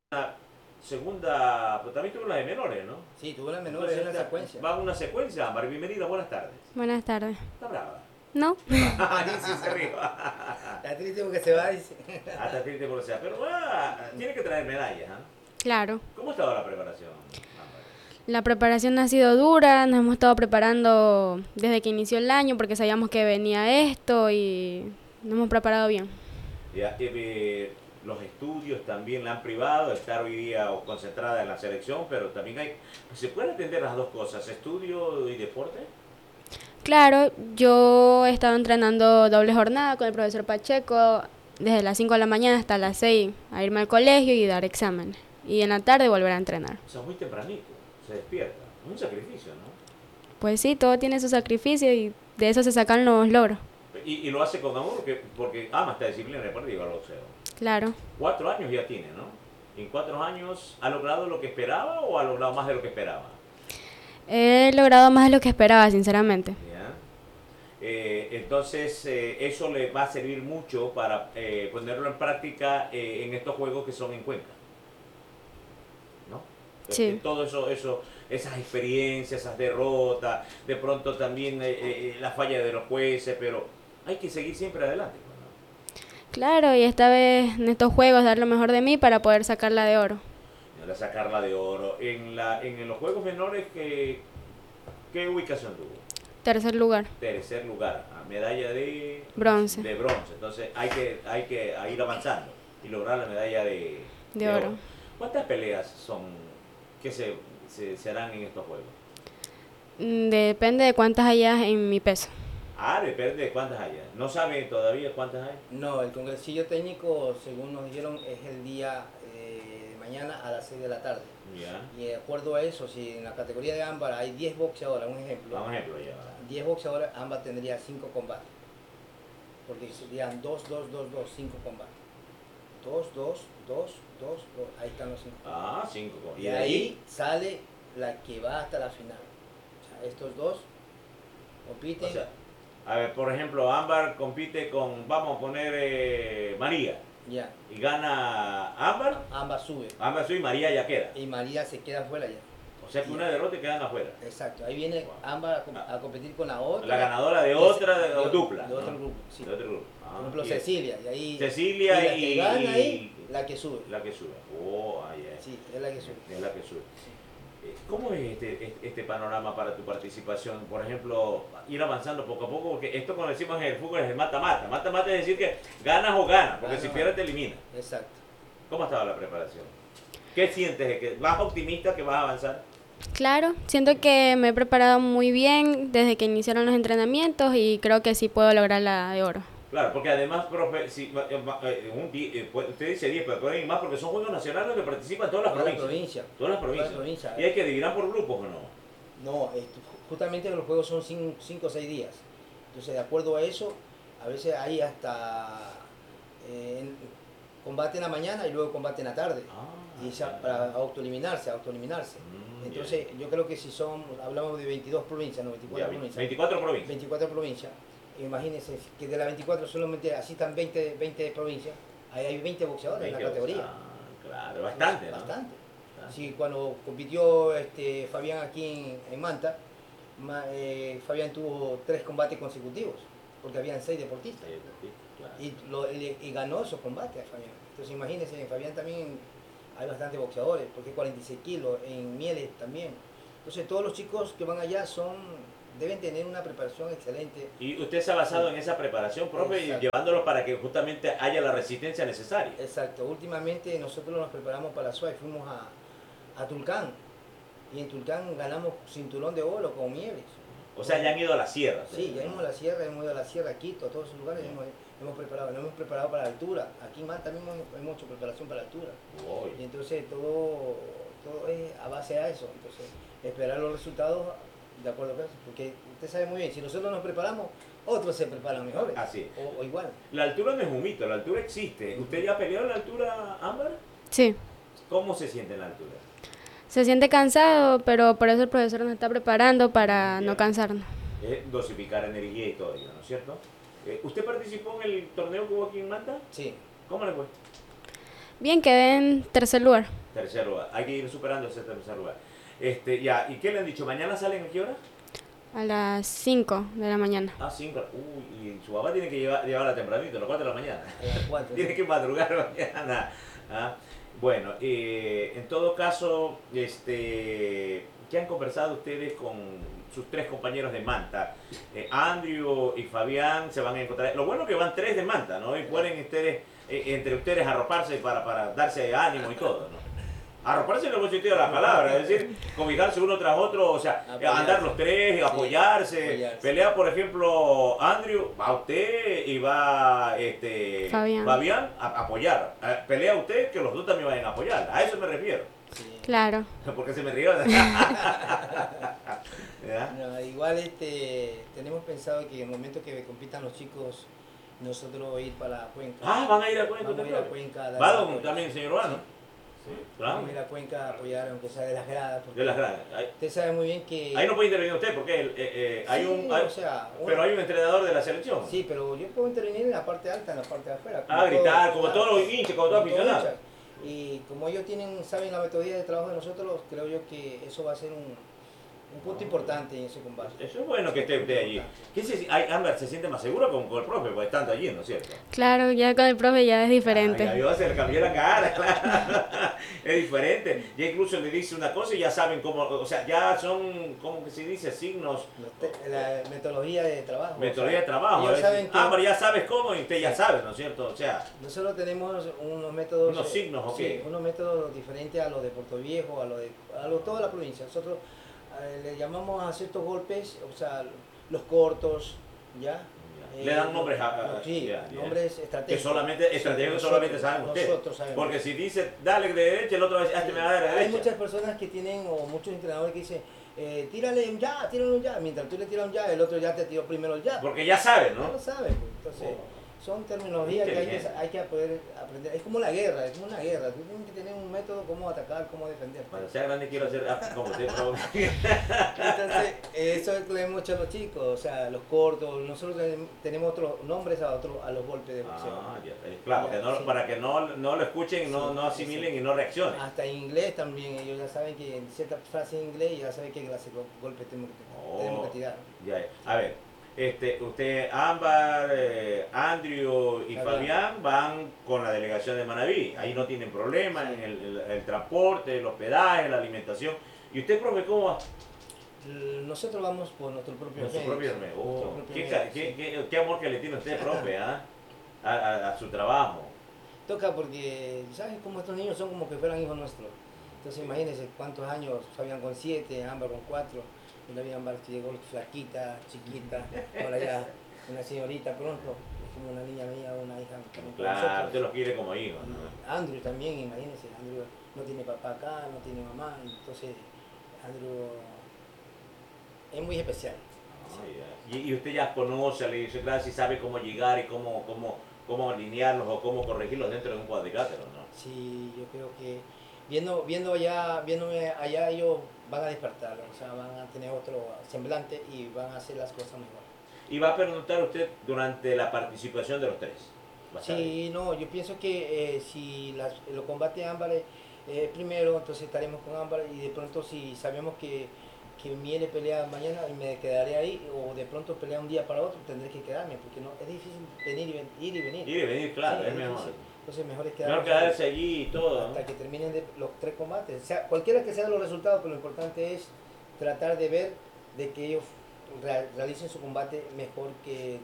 Una segunda, pues también tuve la de menores, ¿no? Sí, tuvo la menor en Entonces una secuencia. va una secuencia, Ámbar, bienvenida, buenas tardes. Buenas tardes. Está brava. No, Ay, sí, se ríe. Está triste porque se va, dice. Hasta triste por sea, pero tiene que traer medallas, ¿ah? claro. ¿Cómo ha estado la preparación, Ámbar? La preparación ha sido dura, nos hemos estado preparando desde que inició el año porque sabíamos que venía esto y nos hemos preparado bien. Ya, los estudios también la han privado, estar hoy día concentrada en la selección, pero también hay, se pueden atender las dos cosas, estudio y deporte. Claro, yo he estado entrenando doble jornada con el profesor Pacheco desde las 5 de la mañana hasta las 6 a irme al colegio y dar exámenes. Y en la tarde volver a entrenar. O sea, muy tempranito, se despierta. Un sacrificio, ¿no? Pues sí, todo tiene su sacrificio y de eso se sacan los logros. Y lo hace con amor porque ama esta disciplina deportiva, al boxeo. Claro. 4 años ya tiene, ¿no? ¿En 4 años ha logrado lo que esperaba o ha logrado más de lo que esperaba? He logrado más de lo que esperaba, sinceramente. ¿Ya? Entonces, eso le va a servir mucho para ponerlo en práctica en estos juegos que son en Cuenca, ¿no? Sí. Todo eso, esas experiencias, esas derrotas, de pronto también la falla de los jueces, pero hay que seguir siempre adelante, pues, ¿no? Claro, y esta vez en estos juegos dar lo mejor de mí para poder sacarla de oro. La sacarla de oro. En los Juegos Menores, ¿qué ubicación tuvo? Tercer lugar, Tercer lugar, medalla bronce, de bronce. Entonces hay que ir avanzando y lograr la medalla de de oro. oro. ¿Cuántas peleas son que se harán en estos Juegos? Depende de cuántas hayas en mi peso. Depende de cuántas haya. ¿No saben todavía cuántas hay? No, el congresillo técnico, según nos dijeron, es el día de mañana a las 6 de la tarde. Ya. Y de acuerdo a eso, si en la categoría de ámbar hay 10 boxeadores, un ejemplo, Vamos a ejemplo ya. 10 boxeadores, ámbar tendría 5 combates. Porque serían 2, 2, 2, 2, 5 combates. 2, 2, 2, 2, 2, ahí están los 5 combates. 5. Y de ahí sale la que va hasta la final. O sea, estos dos compiten. O sea, a ver, por ejemplo, Ámbar compite con, vamos a poner María. Ya. Y gana Ámbar. Ámbar sube. Ámbar sube y María ya queda. Y María se queda fuera ya. O sea que una derrota y quedan afuera. Exacto. Ahí viene Wow. Ámbar a competir con la otra. La ganadora de otra dupla. De otro ¿no? grupo, sí. De otro grupo. Por ejemplo, Y Cecilia. Y ahí, Cecilia la que gana ahí, la que sube. La que sube. Oh, ahí es. Sí, es la que sube. Es la que sube. ¿Cómo es este panorama para tu participación? Por ejemplo, ir avanzando poco a poco, porque esto cuando decimos en el fútbol es el mata-mata. Mata-mata es decir que ganas o ganas, porque si pierdes te eliminas. Exacto. ¿Cómo ha estado la preparación? ¿Qué sientes? ¿Que vas optimista que vas a avanzar? Claro, siento que me he preparado muy bien desde que iniciaron los entrenamientos y creo que sí puedo lograr la de oro. Claro, porque además, profe, si, usted dice 10, pero pueden ir más porque son juegos nacionales donde participan todas las provincias. Todas las provincias. ¿Y hay que dividir por grupos o no? No, justamente los juegos son 5 o 6 días. Entonces, de acuerdo a eso, a veces hay hasta combate en la mañana y luego combate en la tarde. Y para autoeliminarse. Entonces, yo creo que si hablamos de 22 provincias, no 24 provincias. 24 provincias. 24 provincias. Imagínense que de las 24 solamente así están 20 provincias. Ahí hay 20 boxeadores en la categoría. Claro, bastante, ¿no? Bastante. Sí, cuando compitió Fabián aquí en Manta, Fabián tuvo 3 combates consecutivos, porque habían 6 deportistas. Claro. Y ganó esos combates a Fabián. Entonces imagínense, en Fabián también hay bastantes boxeadores, porque 46 kilos, en Mieles también. Entonces todos los chicos que van allá deben tener una preparación excelente. Y usted se ha basado en esa preparación, profe, y llevándolos para que justamente haya la resistencia necesaria. Exacto. Últimamente nosotros nos preparamos para la SUAY, fuimos a Tulcán, y en Tulcán ganamos cinturón de oro con Mieles. O sea, ya han ido a la sierra. Sí, ya hemos ido a la sierra, a Quito, a todos esos lugares hemos preparado. Nos hemos preparado para la altura. Aquí en Manta también hemos hecho preparación para la altura. Y entonces todo es a base de eso. Entonces, esperar los resultados de acuerdo con eso. Porque usted sabe muy bien, si nosotros nos preparamos, otros se preparan mejor. Así. O igual. La altura no es un mito, la altura existe. ¿Usted ya peleó en la altura, Ámbar? Sí. ¿Cómo se siente en la altura? Se siente cansado, pero por eso el profesor nos está preparando para no cansarnos. Es dosificar energía y todo ello, ¿no es cierto? ¿Usted participó en el torneo que hubo aquí en Manta? Sí. ¿Cómo le fue? Bien, quedé en tercer lugar. Tercer lugar. Hay que ir superando ese tercer lugar. Ya, ¿y qué le han dicho? ¿Mañana salen a qué hora? A las 5 de la mañana. 5. Uy, y su papá tiene que llevarla tempranito, a las 4 de la mañana. A las 4. Tiene que madrugar mañana. Bueno, en todo caso, ¿qué han conversado ustedes con sus 3 compañeros de Manta? Andrew y Fabián se van a encontrar. Lo bueno es que van 3 de Manta, ¿no? Y pueden ustedes, entre ustedes arroparse para darse ánimo y todo, ¿no? Arroparse en el buen sentido de la palabra, es decir, cobijarse uno tras otro, o sea, andar los 3, apoyarse. Pelea, por ejemplo, Andrew, va usted y va Fabián a apoyar. Pelea usted, que los 2 también vayan a apoyar. A eso me refiero. Sí. Claro. Porque se me rió. No, igual tenemos pensado que en el momento que compitan los chicos, nosotros ir para la Cuenca. Van a ir a Cuenca. Vamos a ir a Cuenca. Va también, señor Urbano. Sí, claro. Vamos a ir a Cuenca a apoyar, aunque sea de las gradas. De las gradas. Usted sabe muy bien que... Ahí no puede intervenir usted porque pero hay un entrenador de la selección. Sí, pero yo puedo intervenir en la parte alta, en la parte de afuera. Gritar, como todos los hinchas, como todos los aficionados. Y como ellos saben la metodología de trabajo de nosotros, creo yo que eso va a ser un punto importante en ese combate. Eso es bueno que esté usted allí. Ámbar se siente más seguro con el profe, porque estando allí, ¿no es cierto? Claro, ya con el profe ya es diferente. Se le cambió la cara, claro. Es diferente. Ya incluso le dice una cosa y ya saben cómo, o sea, ya son, ¿cómo que se dice? Signos. La metodología de trabajo. Metodología de trabajo. Ámbar ya sabes cómo y usted ya sabe, ¿no es cierto? O sea, nosotros tenemos unos métodos. Unos signos, ¿o qué? Sí, unos métodos diferentes a los de Puerto Viejo, a toda la provincia. Nosotros le llamamos a ciertos golpes, o sea, los cortos, ¿ya? Le dan nombres nombres estratégicos. Que solamente saben ustedes. Nosotros sabemos. Porque si dice, dale de derecha, el otro va a decir, me va a dar de derecha. Hay muchas personas que tienen, o muchos entrenadores que dicen, tírale un ya. Mientras tú le tiras un ya, el otro ya te tiró primero el ya. Porque ya saben, ¿no? Ya lo saben, pues. Entonces, son terminologías que hay que poder aprender. Es como la guerra, es como una guerra. Tú tienes que tener un método cómo atacar, cómo defender. Cuando sea grande quiero hacer como usted. Entonces, eso es lo que hemos hecho a los chicos, o sea, los cortos. Nosotros tenemos otros nombres a los golpes de boxeo. Claro, para que no lo escuchen, no asimilen y no reaccionen. Hasta en inglés también, ellos ya saben que en ciertas frases en inglés ya saben qué clase de golpes tenemos que tirar. A ver. Usted, Ámbar, Andrew y Fabián van con la delegación de Manaví. Ahí no tienen problemas en el transporte, el hospedaje, la alimentación. ¿Y usted, profe, cómo va? Nosotros vamos por nuestro propio medio. Qué amor que le tiene usted, profe, a su trabajo. Toca porque, ¿sabes? Como estos niños son como que fueran hijos nuestros. Entonces imagínense cuántos años, Fabián con 7, Ámbar con 4. Y la vida Ámbar que llegó flaquita, chiquita, ahora ya una señorita pronto, es como una niña mía, una hija. Claro, usted los quiere como hijos, ¿no? Andrew también, imagínense, Andrew no tiene papá acá, no tiene mamá, entonces Andrew es muy especial. Y usted ya conoce a la idiosincrasia y sabe cómo llegar y cómo alinearlos o cómo corregirlos dentro de un cuadrilátero, ¿no? Sí, yo creo que viéndome allá ellos van a despertar, o sea, van a tener otro semblante y van a hacer las cosas mejor. ¿Y va a preguntar usted durante la participación de los 3? Sí, no, yo pienso que si los combates Ámbar primero, entonces estaremos con Ámbar y de pronto si sabemos que Miele pelea mañana y me quedaré ahí, o de pronto pelea un día para otro, tendré que quedarme, porque no es difícil ir y venir. Ir y venir, claro, sí, es mejor. Entonces mejor es quedarse allí y todo. Hasta que terminen los 3 combates. O sea, cualquiera que sean los resultados, pero lo importante es tratar de ver de que ellos realicen su combate mejor que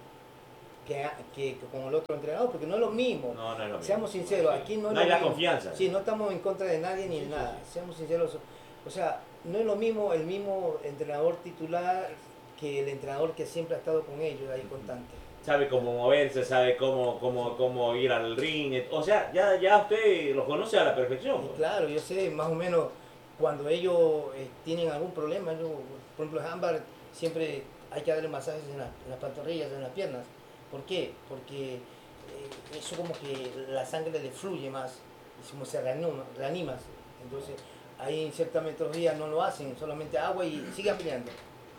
con el otro entrenador, porque no es lo mismo. No es lo mismo. Seamos sinceros, aquí no es no hay lo la mismo. Confianza. Sí, no estamos en contra de nadie ni nada. Seamos sinceros. O sea, no es lo mismo el mismo entrenador titular que el entrenador que siempre ha estado con ellos ahí constante. Sabe cómo moverse, sabe cómo ir al ring, o sea, ya usted los conoce a la perfección. Claro, yo sé más o menos cuando ellos tienen algún problema, por ejemplo, Ámbar siempre hay que darle masajes en las pantorrillas, en las piernas. ¿Por qué? Porque eso como que la sangre le fluye más, y como se reanima. Entonces, ahí en cierta metodología no lo hacen, solamente agua y sigan peleando.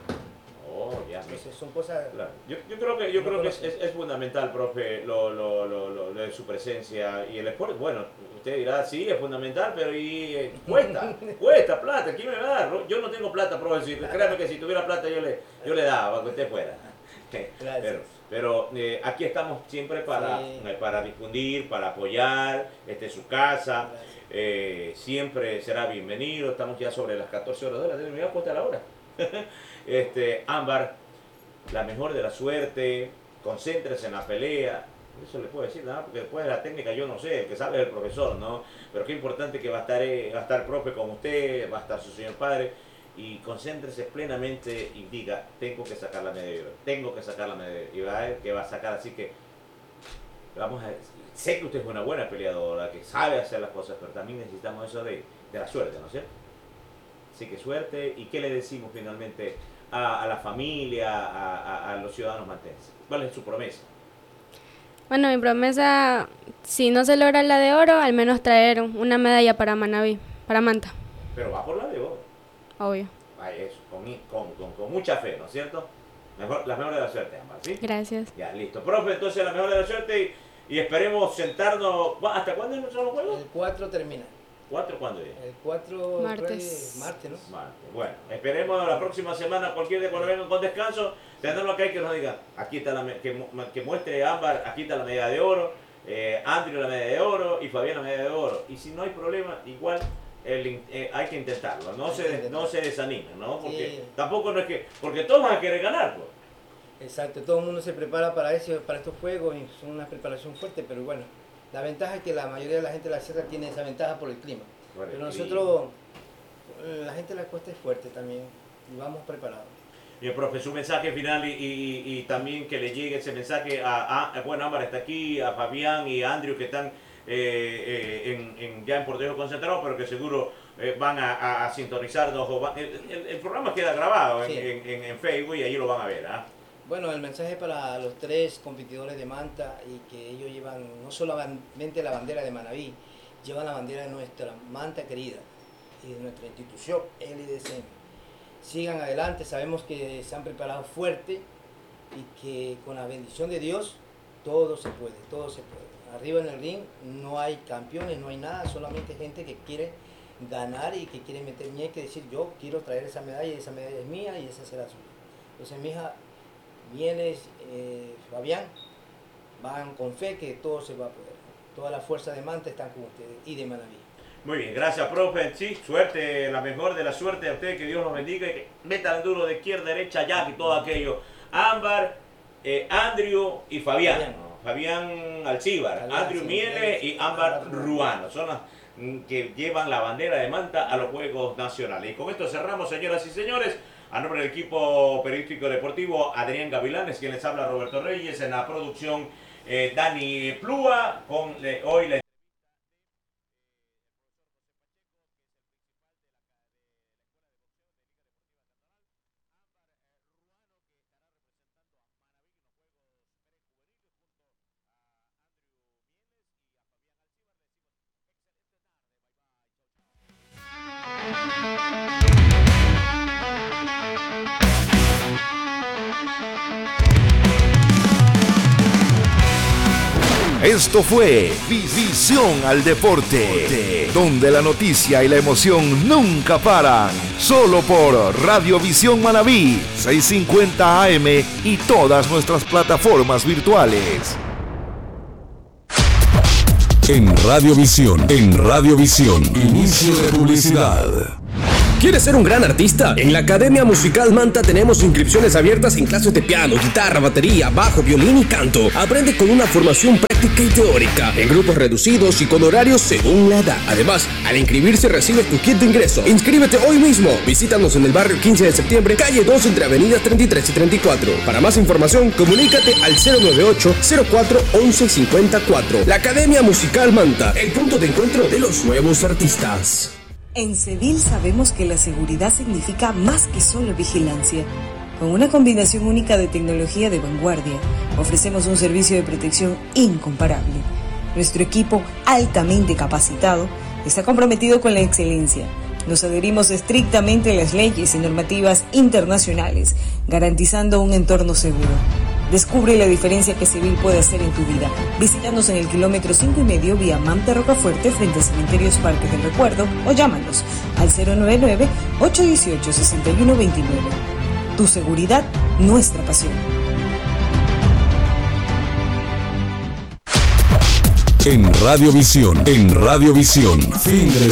Entonces son cosas... Claro. Yo creo que es fundamental, profe, lo de su presencia y el esfuerzo. Bueno, usted dirá, sí, es fundamental, pero cuesta plata, ¿quién me va a dar? Yo no tengo plata, profesor, créame que si tuviera plata yo le daba para que usted fuera. Pero aquí estamos siempre para difundir, para apoyar, su casa, siempre será bienvenido. Estamos ya sobre las 14 horas de la tele, me voy a puesta la hora. Ámbar, la mejor de la suerte, concéntrese en la pelea. Eso le puedo decir, porque después de la técnica yo no sé, el que sabe es el profesor, ¿no? Pero qué importante que va a estar el profe con usted, va a estar su señor padre, y concéntrese plenamente y diga, tengo que sacar la medalla, y va a ver que va a sacar, así que sé que usted es una buena peleadora, que sabe hacer las cosas, pero también necesitamos eso de la suerte, ¿no es cierto? Así que suerte, y ¿qué le decimos finalmente a la familia, a los ciudadanos mantenses? ¿Cuál es su promesa? Bueno, mi promesa, si no se logra la de oro, al menos traer una medalla para Manabí, para Manta. Pero va por la de oro. Obvio. Eso, con mucha fe, ¿no es cierto? La mejor de la suerte, Ámbar, ¿sí? Gracias. Ya, listo. Profe, entonces la mejor de la suerte y esperemos sentarnos. ¿Hasta cuándo son los juegos? El 4 termina. ¿4 cuándo es? El 4 martes, ¿no? Martes. Bueno, esperemos la próxima semana, cualquier día cuando vengan con descanso, tenerlo acá y que nos diga, aquí está que muestre Ámbar, aquí está la medalla de oro, Andrew la medalla de oro y Fabián la medalla de oro. Y si no hay problema, igual hay que intentarlo, no se desanimen, ¿no? Porque tampoco no es que, porque todos van a querer ganar, pues. Exacto, todo el mundo se prepara para estos juegos y son una preparación fuerte, pero bueno, la ventaja es que la mayoría de la gente de la sierra tiene esa ventaja por el clima. Pero nosotros, la gente de la costa es fuerte también y vamos preparados. Y el profe, su mensaje final y también que le llegue ese mensaje bueno, Ámbar está aquí, a Fabián y a Andrew que están ya en Puerto Rico concentrados, pero que seguro van a sintonizarnos. El programa queda grabado en Facebook y ahí lo van a ver. Bueno, el mensaje para los 3 competidores de Manta y que ellos llevan no solamente la bandera de Manabí, llevan la bandera de nuestra Manta querida y de nuestra institución, LIDCM. Sigan adelante, sabemos que se han preparado fuerte y que con la bendición de Dios todo se puede, todo se puede. Arriba en el ring no hay campeones, no hay nada, solamente gente que quiere ganar y que quiere meter ñeque y decir yo quiero traer esa medalla y esa medalla es mía y esa será suya. Entonces mi hija, vienes, Fabián, van con fe que todo se va a poder. Toda la fuerza de Manta están con ustedes y de Manabí. Muy bien, gracias, profe. Sí, suerte, la mejor de la suerte a ustedes, que Dios los bendiga y que metan duro de izquierda, derecha, ya y todo aquello. Ámbar, Andrew y Fabián. Fabián Alcíbar, Andrew Miele y Ámbar Ruano. Son las que llevan la bandera de Manta a los Juegos Nacionales. Y con esto cerramos, señoras y señores. A nombre del equipo periodístico deportivo, Adrián Gavilanes, quien les habla, Roberto Reyes, en la producción Dani Plúa, con hoy la Esto fue Visión al Deporte, donde la noticia y la emoción nunca paran. Solo por Radiovisión Manabí, 650 AM y todas nuestras plataformas virtuales. En Radiovisión, inicio de publicidad. ¿Quieres ser un gran artista? En la Academia Musical Manta tenemos inscripciones abiertas en clases de piano, guitarra, batería, bajo, violín y canto. Aprende con una formación práctica y teórica, en grupos reducidos y con horarios según la edad. Además, al inscribirse recibes tu kit de ingreso. Inscríbete hoy mismo. Visítanos en el barrio 15 de septiembre, calle 2, entre avenidas 33 y 34. Para más información, comunícate al 098-04-1154. La Academia Musical Manta, el punto de encuentro de los nuevos artistas. En Cedil sabemos que la seguridad significa más que solo vigilancia. Con una combinación única de tecnología de vanguardia, ofrecemos un servicio de protección incomparable. Nuestro equipo, altamente capacitado, está comprometido con la excelencia. Nos adherimos estrictamente a las leyes y normativas internacionales, garantizando un entorno seguro. Descubre la diferencia que Civil puede hacer en tu vida. Visítanos en el kilómetro 5,5 vía Manta Rocafuerte frente a Cementerios Parques del Recuerdo o llámanos al 099-818-6129. Tu seguridad, nuestra pasión. En Radiovisión, fin de